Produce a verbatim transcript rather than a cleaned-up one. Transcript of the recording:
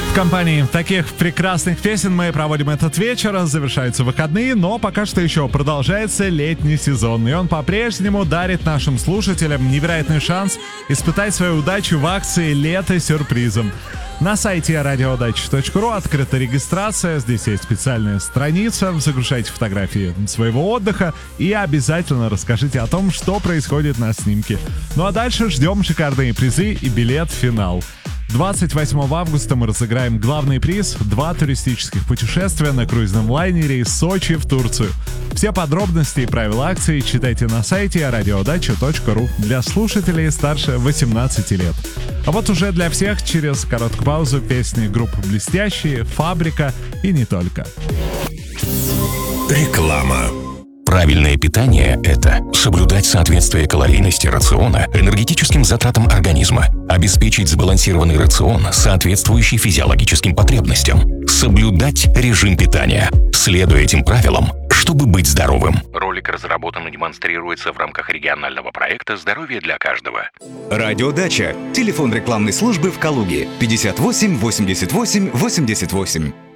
В компании таких прекрасных песен мы проводим этот вечер, завершаются выходные, но пока что еще продолжается летний сезон, и он по-прежнему дарит нашим слушателям невероятный шанс испытать свою удачу в акции «Лето сюрпризом». На сайте радиоудача точка ру открыта регистрация, здесь есть специальная страница, загружайте фотографии своего отдыха и обязательно расскажите о том, что происходит на снимке. Ну а дальше ждем шикарные призы и билет в финал. двадцать восьмого августа мы разыграем главный приз — два туристических путешествия на круизном лайнере из Сочи в Турцию. Все подробности и правила акции читайте на сайте радиоудача точка ру для слушателей старше восемнадцати лет. А вот уже для всех через короткую паузу песни группы «Блестящие», «Фабрика» и не только. Реклама. Правильное питание – это соблюдать соответствие калорийности рациона энергетическим затратам организма, обеспечить сбалансированный рацион, соответствующий физиологическим потребностям, соблюдать режим питания, следуя этим правилам, чтобы быть здоровым. Ролик разработан и демонстрируется в рамках регионального проекта «Здоровье для каждого». Радиодача. Телефон рекламной службы в Калуге пятьдесят восемь восемьдесят восемь восемьдесят восемь.